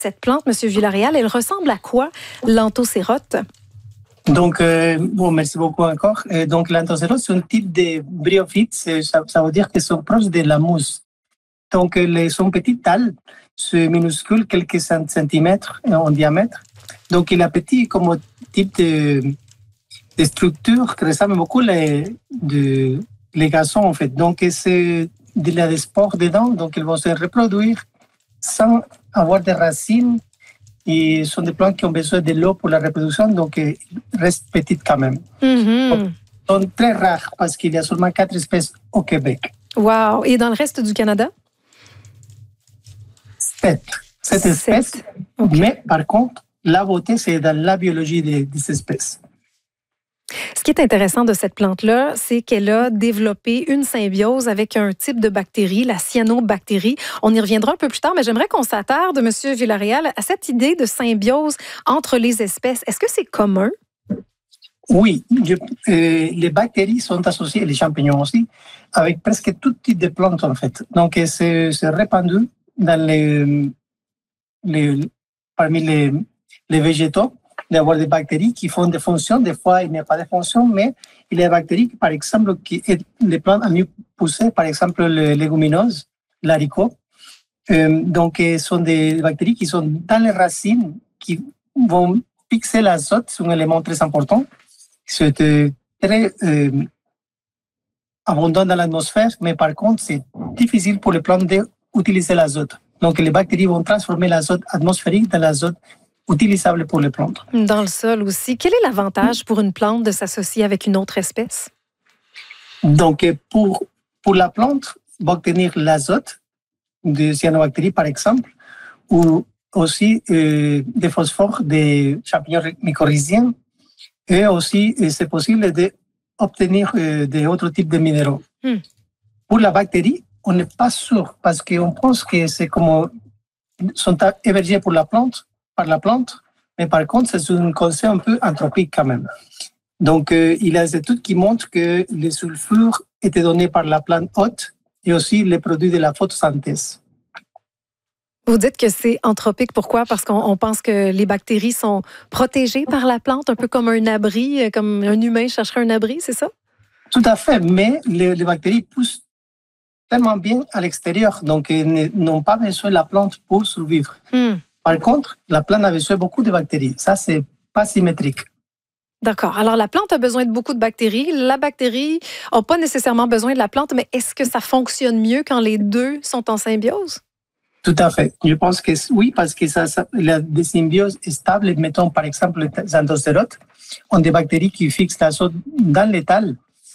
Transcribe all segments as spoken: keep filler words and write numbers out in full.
Cette plante, M. Villarreal, elle ressemble à quoi, l'anthocérote? Donc, euh, bon, merci beaucoup encore. Euh, donc, l'anthocérote, c'est un type de bryophyte, ça, ça veut dire qu'ils sont proches de la mousse. Donc, les, son petit tall, c'est minuscule, quelques centimètres en diamètre. Donc, il est petit comme type de, de structure qui ressemble beaucoup les, de, les garçons, en fait. Donc, c'est il y a des spores dedans, donc ils vont se reproduire sans avoir des racines. Et ce sont des plantes qui ont besoin de l'eau pour la reproduction, donc ils restent petites quand même. Mm-hmm. Donc, ils sont très rares parce qu'il y a seulement quatre espèces au Québec. Wow! Et dans le reste du Canada? Sept. Sept espèces. Okay. Mais par contre, la beauté, c'est dans la biologie des, des espèces. Ce qui est intéressant de cette plante-là, c'est qu'elle a développé une symbiose avec un type de bactérie, la cyanobactérie. On y reviendra un peu plus tard, mais j'aimerais qu'on s'attarde, M. Villarreal, à cette idée de symbiose entre les espèces. Est-ce que c'est commun? Oui, je, euh, les bactéries sont associées, les champignons aussi, avec presque tout type de plantes en fait. Donc c'est, c'est répandu dans les, les, parmi les, les végétaux, d'avoir des bactéries qui font des fonctions. Des fois, il n'y a pas de fonction, mais il y a des bactéries, par exemple, qui aident les plantes à mieux pousser, par exemple, les légumineuses, l'haricot. Euh, donc, ce sont des bactéries qui sont dans les racines, qui vont fixer l'azote, c'est un élément très important. C'est très euh, abondant dans l'atmosphère, mais par contre, c'est difficile pour les plantes d'utiliser l'azote. Donc, les bactéries vont transformer l'azote atmosphérique dans l'azote utilisable pour les plantes. Dans le sol aussi. Quel est l'avantage pour une plante de s'associer avec une autre espèce? Donc, pour, pour la plante, va obtenir l'azote de cyanobactéries, par exemple, ou aussi euh, des phosphores des champignons mycorhiziens, et aussi, c'est possible d'obtenir euh, d'autres types de minéraux. Hmm. Pour la bactérie, on n'est pas sûr, parce qu'on pense que c'est comme sont hébergés pour la plante, par la plante, mais par contre, c'est un concept un peu anthropique quand même. Donc, euh, il y a des études qui montrent que les sulfures étaient donnés par la plante hôte et aussi les produits de la photosynthèse. Vous dites que c'est anthropique. Pourquoi? Parce qu'on pense que les bactéries sont protégées par la plante, un peu comme un abri, comme un humain chercherait un abri, c'est ça? Tout à fait, mais les, les bactéries poussent tellement bien à l'extérieur, donc ils n'ont pas besoin de la plante pour survivre. Hmm. Par contre, la plante a besoin de beaucoup de bactéries. Ça, c'est pas symétrique. D'accord. Alors, la plante a besoin de beaucoup de bactéries. La bactérie n'a pas nécessairement besoin de la plante, mais est-ce que ça fonctionne mieux quand les deux sont en symbiose? Tout à fait. Je pense que oui, parce que ça, ça, la des symbioses stables, mettons par exemple les anthocérotes, ont des bactéries qui fixent l'azote dans l'étal,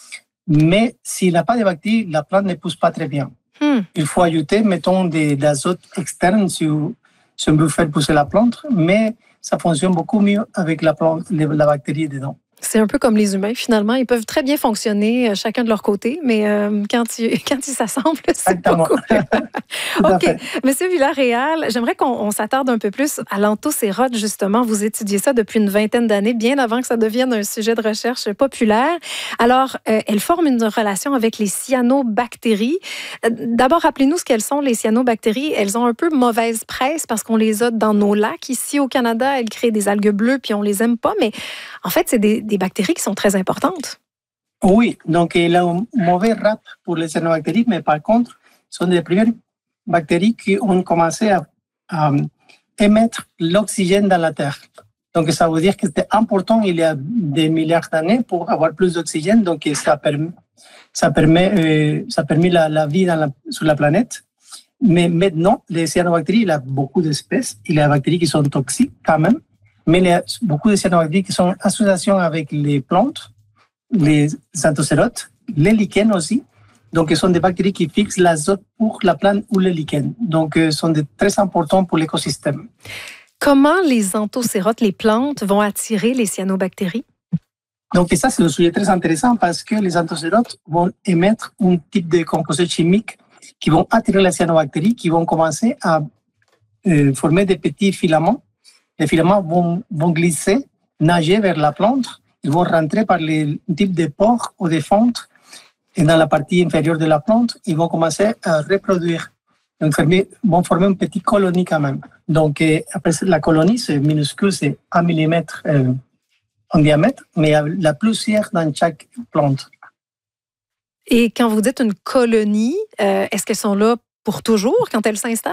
mais s'il n'y a pas de bactéries, la plante ne pousse pas très bien. Hmm. Il faut ajouter, mettons, de l'azote externe si, si on veut faire pousser la plante, mais ça fonctionne beaucoup mieux avec la, plante, la bactérie dedans. C'est un peu comme les humains, finalement. Ils peuvent très bien fonctionner, chacun de leur côté, mais euh, quand, ils, quand ils s'assemblent, c'est pas cool. OK. Monsieur Villarreal, j'aimerais qu'on on s'attarde un peu plus à l'anthocérote, justement. Vous étudiez ça depuis une vingtaine d'années, bien avant que ça devienne un sujet de recherche populaire. Alors, euh, elle forme une relation avec les cyanobactéries. D'abord, rappelez-nous ce qu'elles sont, les cyanobactéries. Elles ont un peu mauvaise presse parce qu'on les a dans nos lacs. Ici, au Canada, elles créent des algues bleues, puis on les aime pas, mais en fait, c'est des des bactéries qui sont très importantes. Oui, donc il a un mauvais rap pour les cyanobactéries, mais par contre, ce sont les premières bactéries qui ont commencé à, à émettre l'oxygène dans la Terre. Donc ça veut dire que c'était important il y a des milliards d'années pour avoir plus d'oxygène, donc ça permet, ça permet, euh, ça permet la, la vie dans la, sur la planète. Mais maintenant, les cyanobactéries, il y a beaucoup d'espèces, il y a des bactéries qui sont toxiques quand même, mais il y a beaucoup de cyanobactéries qui sont en association avec les plantes, les anthocérotes, les lichens aussi. Donc, ce sont des bactéries qui fixent l'azote pour la plante ou les lichens. Donc, ce sont des, très importants pour l'écosystème. Comment les anthocérotes, les plantes, vont attirer les cyanobactéries? Donc, ça, c'est un sujet très intéressant parce que les anthocérotes vont émettre un type de composés chimiques qui vont attirer les cyanobactéries, qui vont commencer à euh, former des petits filaments. Les filaments vont, vont glisser, nager vers la plante. Ils vont rentrer par les types de pores ou des fentes. Et dans la partie inférieure de la plante, ils vont commencer à reproduire donc former, vont former une petite colonie quand même. Donc euh, après la colonie, c'est minuscule, c'est un millimètre euh, en diamètre, mais il y a la plusieurs dans chaque plante. Et quand vous dites une colonie, euh, est-ce qu'elles sont là pour toujours quand elles s'installent?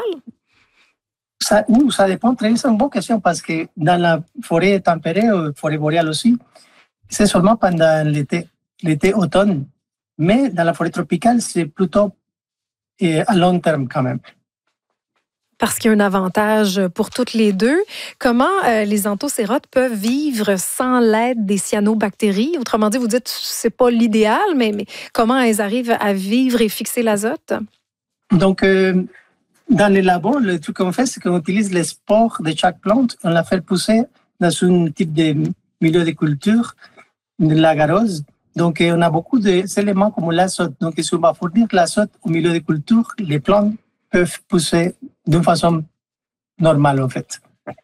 Ça, ou ça dépend, très, c'est une bonne question parce que dans la forêt tempérée, euh, forêt boréale aussi, c'est seulement pendant l'été, l'été, automne. Mais dans la forêt tropicale, c'est plutôt euh, à long terme quand même. Parce qu'il y a un avantage pour toutes les deux. Comment euh, les anthocérotes peuvent vivre sans l'aide des cyanobactéries? Autrement dit, vous dites que ce n'est pas l'idéal, mais, mais comment elles arrivent à vivre et fixer l'azote? Donc, euh, dans les labos, le truc qu'on fait, c'est qu'on utilise les spores de chaque plante, on la fait pousser dans un type de milieu de culture, de l'agarose. Donc, on a beaucoup d'éléments comme l'azote. Donc, si on va fournir l'azote au milieu de culture, les plantes peuvent pousser d'une façon normale, en fait.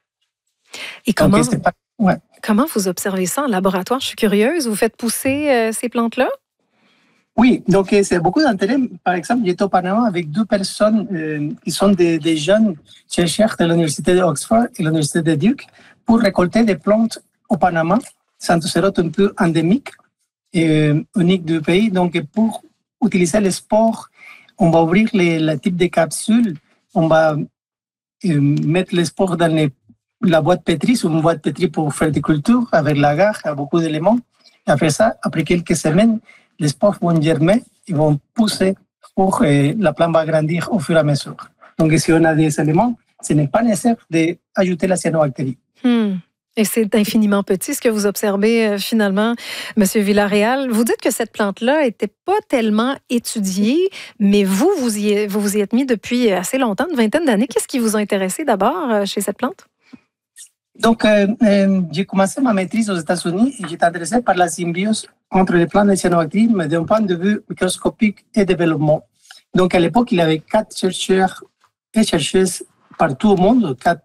Et comment, Donc, pas... ouais. comment vous observez ça en laboratoire? Je suis curieuse. Vous faites pousser euh, ces plantes-là? Oui, donc c'est beaucoup d'intérêt. Par exemple, j'étais au Panama avec deux personnes euh, qui sont des, des jeunes chercheurs de l'Université d'Oxford et l'Université de Duke pour récolter des plantes au Panama, c'est un peu endémique et euh, unique du pays. Donc, pour utiliser les spores, on va ouvrir les, le type de capsules, on va euh, mettre les spores dans les, la boîte pétrie, sur une boîte pétrie pour faire des cultures avec l'agar, avec beaucoup d'éléments. Et après ça, après quelques semaines, les spores vont germer, ils vont pousser pour euh, la plante va grandir au fur et à mesure. Donc, si on a des éléments, ce n'est pas nécessaire d'ajouter la cyanobactérie. Hmm. Et c'est infiniment petit ce que vous observez euh, finalement, M. Villarreal. Vous dites que cette plante-là n'était pas tellement étudiée, mais vous, vous y, vous vous y êtes mis depuis assez longtemps, une vingtaine d'années. Qu'est-ce qui vous a intéressé d'abord euh, chez cette plante? Donc, euh, euh, j'ai commencé ma maîtrise aux États-Unis et j'étais intéressé par la symbiose entre les plantes et les cyanobactéries, mais d'un point de vue microscopique et développement. Donc, à l'époque, il y avait quatre chercheurs et chercheuses partout au monde, quatre,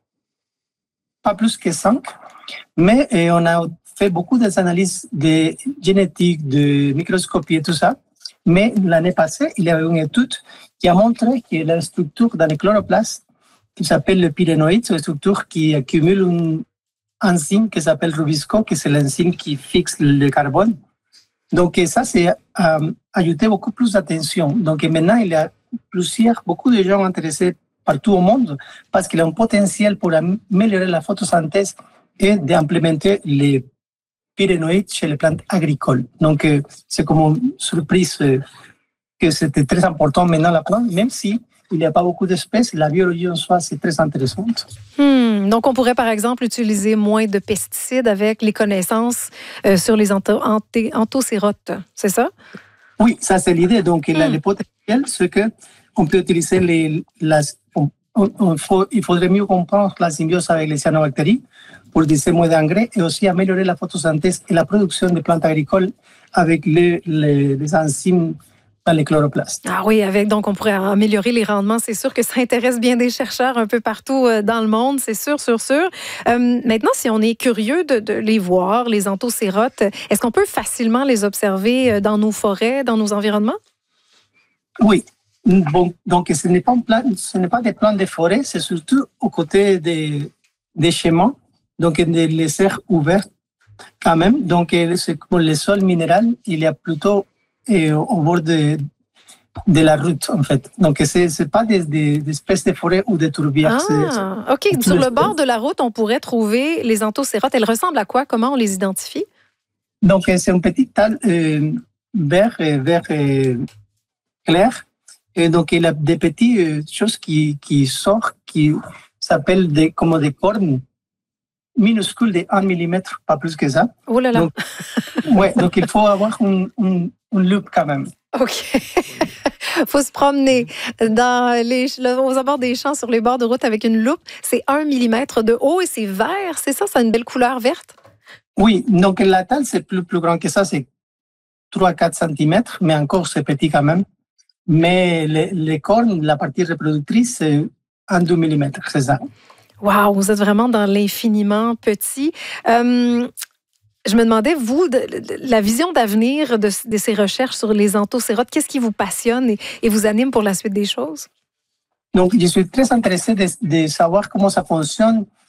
pas plus que cinq, mais et on a fait beaucoup d'analyses de génétique, de microscopie et tout ça. Mais l'année passée, il y avait une étude qui a montré que la structure dans les chloroplastes, qui s'appelle le pyrénoïde, c'est une structure qui accumule une enzyme qui s'appelle Rubisco, qui c'est l'enzyme qui fixe le carbone. Donc ça, c'est euh, ajouté beaucoup plus d'attention. Donc maintenant, il y a plusieurs, beaucoup de gens intéressés partout au monde parce qu'il y a un potentiel pour améliorer la photosynthèse et d'implémenter les pyrénoïdes chez les plantes agricoles. Donc euh, c'est comme une surprise euh, que c'était très important maintenant la plante, même si il n'y a pas beaucoup d'espèces, la biologie en soi, c'est très intéressante. Hmm, donc, on pourrait, par exemple, utiliser moins de pesticides avec les connaissances euh, sur les anthocérotes, c'est ça? Oui, ça, c'est l'idée. Donc, hmm. le potentiel, c'est qu'on peut utiliser les... La, on, on, faut, il faudrait mieux comprendre la symbiose avec les cyanobactéries pour utiliser moins d'engrais et aussi améliorer la photosynthèse et la production de plantes agricoles avec les, les, les enzymes dans les chloroplastes. Ah oui, avec donc on pourrait améliorer les rendements. C'est sûr que ça intéresse bien des chercheurs un peu partout dans le monde, c'est sûr, sûr, sûr. Euh, maintenant, si on est curieux de, de les voir, les anthocérotes, est-ce qu'on peut facilement les observer dans nos forêts, dans nos environnements? Oui. Bon, donc ce n'est pas, plan, ce n'est pas des plantes de forêt, c'est surtout aux côtés des, des chemins, donc des les serres ouvertes quand même. Donc c'est pour les sols minéraux, il y a plutôt et au bord de, de la route, en fait. Donc, ce n'est pas des, des, des espèces de forêt ou de tourbières. Ah, OK. Sur le bord de la route, on pourrait trouver les anthocérotes. Elles ressemblent à quoi? Comment on les identifie? Donc, c'est un petit tas euh, vert, vert euh, clair. Et donc, il y a des petites euh, choses qui, qui sortent, qui s'appellent des, comme des cornes minuscules de un millimètre, pas plus que ça. Oh là là! Donc, ouais, donc il faut avoir une, une, une loupe quand même. OK. Il faut se promener dans les, aux abords des champs sur les bords de route avec une loupe. C'est un millimètre de haut et c'est vert, c'est ça? Ça a une belle couleur verte? Oui, donc la taille, c'est plus, plus grand que ça, c'est trois à quatre centimètres, mais encore c'est petit quand même. Mais les, les cornes, la partie reproductrice, c'est un deux millimètres, c'est ça. Wow, vous êtes vraiment dans l'infiniment petit. Euh, je me demandais, vous, de, de, la vision d'avenir de, de ces recherches sur les anthocérotes, qu'est-ce qui vous passionne et, et vous anime pour la suite des choses? Donc, je suis très intéressé de, de savoir comment ça fonctionne